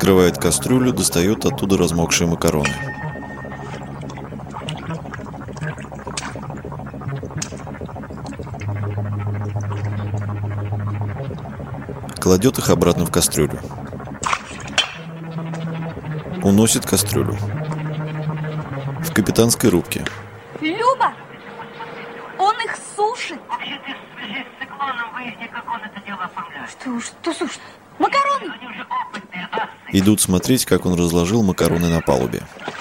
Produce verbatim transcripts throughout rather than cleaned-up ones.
Открывает кастрюлю, достает оттуда размокшие макароны. Кладет их обратно в кастрюлю. Уносит кастрюлю. В капитанской рубке. Люба! Он их сушит! Вообще ты связи с циклоном выясни, как он это дело оформляет. Что, что сушит? Макароны! Они уже опытные асы. Идут смотреть, как он разложил макароны на палубе.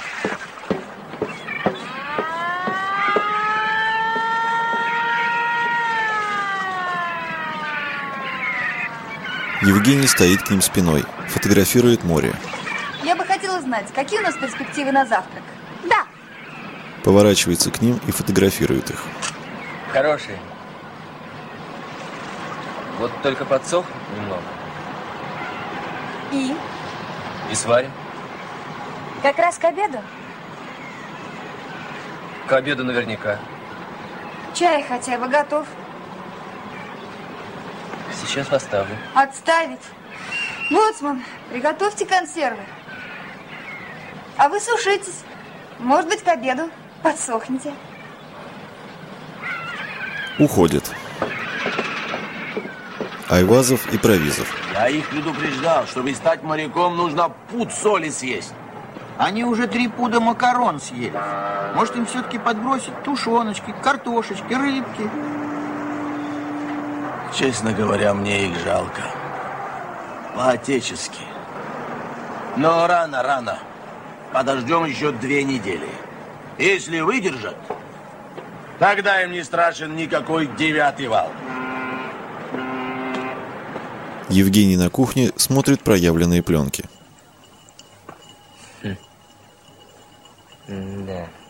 Евгений стоит к ним спиной, фотографирует море. Я бы хотела знать, какие у нас перспективы на завтрак? Да. Поворачивается к ним и фотографирует их. Хорошие. Вот только подсох немного. И? И сварим. Как раз к обеду? К обеду наверняка. Чай хотя бы готов. Сейчас поставлю. Отставить. Боцман, приготовьте консервы. А вы сушитесь. Может быть, к обеду подсохнете. Уходят. Айвазов и Провизов. Я их предупреждал, чтобы стать моряком, нужно пуд соли съесть. Они уже три пуда макарон съели. Может, им все-таки подбросить тушеночки, картошечки, рыбки? Честно говоря, мне их жалко. По-отечески. Но рано, рано. Подождем еще две недели. Если выдержат, тогда им не страшен никакой девятый вал. Евгений на кухне смотрит проявленные пленки. Да.